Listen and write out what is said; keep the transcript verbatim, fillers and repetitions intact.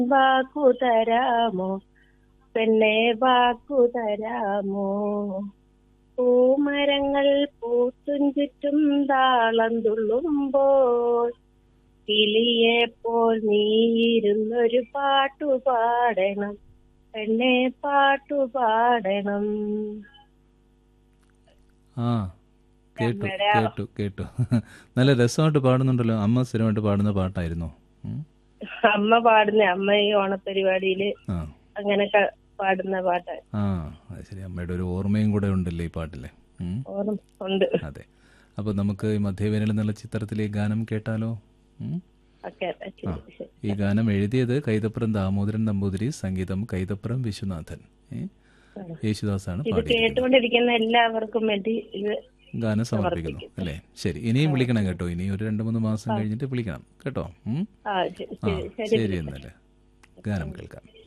വാക്കു തരാമോ പെണ്ണെ വാക്കു തരാമോ? പൂമരങ്ങൾ പൂത്തും ചുറ്റും താളം തുള്ളുമ്പോൾ കിളിയെപ്പോൾ നീയിരുന്നൊരു പാട്ടു പാടണം പെണ്ണെ പാട്ടു പാടണം. ആ കേട്ടു അമ്മയുടെ കേട്ടു കേട്ടു നല്ല രസമായിട്ട് പാടുന്നുണ്ടല്ലോ. അമ്മ സ്ഥിരമായിട്ട് പാടുന്ന പാട്ടായിരുന്നോ? ഉം. അമ്മ പാടുന്ന അമ്മ ഈ ഓണപരിപാടിയില് ആ അങ്ങനൊക്കെ പാടുന്ന പാട്ട് ആ അത് ശരി. അമ്മയുടെ ഒരു ഓർമ്മയും കൂടെ ഉണ്ടല്ലേ ഈ പാട്ടിലെ. ഉം. ഓർമ്മ ഉണ്ട്. അതെ. അപ്പോൾ നമുക്ക് ഈ മധ്യവേനൽ എന്നുള്ള ചിത്രത്തിലെ ഈ ഗാനം കേട്ടാലോ? ഉം. ഓക്കെ ആ ശരി ശരി. ഈ ഗാനം എഴുതിയത് കൈതപ്രം ദാമോദരൻ നമ്പൂതിരി, സംഗീതം കൈതപ്രം വിശ്വനാഥൻ. ഏ? യേശുദാസാണ് ഇത് പാടിയിരിക്കുന്നത്. കേട്ടുകൊണ്ടിരിക്കുന്ന എല്ലാവർക്കും വേണ്ടി ഇത് ഗാനം സമർപ്പിക്കുന്നു അല്ലേ? ശരി, ഇനിയും വിളിക്കണം കേട്ടോ. ഇനി ഒരു രണ്ട് മൂന്ന് മാസം കഴിഞ്ഞിട്ട് വിളിക്കണം കേട്ടോ. ഉം. ആ ശരി ആ ശരി ശരി ശരി, എന്നല്ലേ ഗാനം കേൾക്കാം.